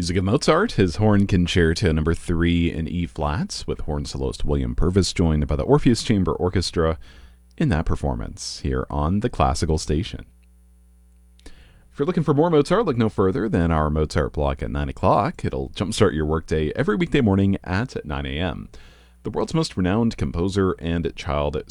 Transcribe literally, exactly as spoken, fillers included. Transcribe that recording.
Music of Mozart, his Horn Concerto number three in E flats, with horn soloist William Purvis joined by the Orpheus Chamber Orchestra in that performance here on the Classical Station. If you're looking for more Mozart, look no further than our Mozart block at nine o'clock. It'll jumpstart your workday every weekday morning at nine a.m. The world's most renowned composer and child